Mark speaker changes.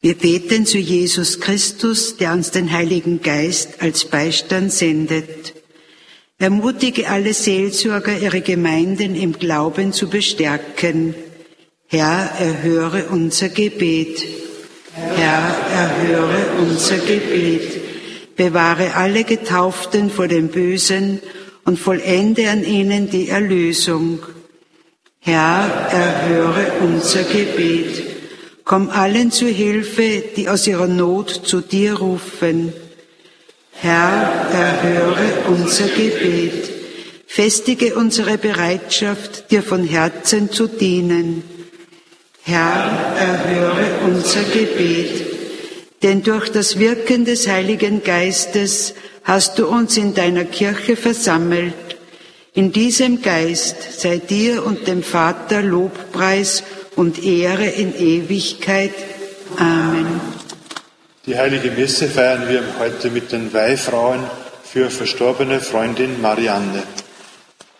Speaker 1: Wir beten zu Jesus Christus, der uns den Heiligen Geist als Beistand sendet. Ermutige alle Seelsorger, ihre Gemeinden im Glauben zu bestärken. Herr, erhöre unser Gebet. Herr, erhöre unser Gebet. Bewahre alle Getauften vor dem Bösen und vollende an ihnen die Erlösung. Herr, erhöre unser Gebet. Komm allen zu Hilfe, die aus ihrer Not zu dir rufen. Herr, erhöre unser Gebet. Festige unsere Bereitschaft, dir von Herzen zu dienen. Herr, erhöre unser Gebet. Denn durch das Wirken des Heiligen Geistes hast du uns in deiner Kirche versammelt. In diesem Geist sei dir und dem Vater Lobpreis und Ehre in Ewigkeit. Amen.
Speaker 2: Die heilige Messe feiern wir heute mit den Weihfrauen für verstorbene Freundin Marianne.